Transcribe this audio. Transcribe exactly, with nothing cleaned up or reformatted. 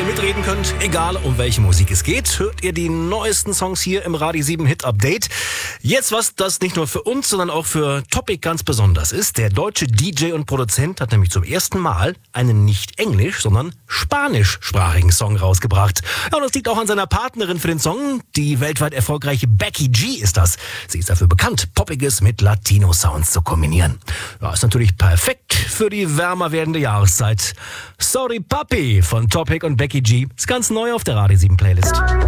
mitreden könnt, egal um welche Musik es geht, hört ihr die neuesten Songs hier im Radio sieben Hit Update. Jetzt was, das nicht nur für uns, sondern auch für Topic ganz besonders ist. Der deutsche D J und Produzent hat nämlich zum ersten Mal einen nicht englisch, sondern spanischsprachigen Song rausgebracht. Ja, und das liegt auch an seiner Partnerin für den Song. Die weltweit erfolgreiche Becky G ist das. Sie ist dafür bekannt, Poppiges mit Latino-Sounds zu kombinieren. Ja, ist natürlich perfekt für die wärmer werdende Jahreszeit. Sorry Papi von Topic und Becky G ist ganz neu auf der Radio sieben Playlist.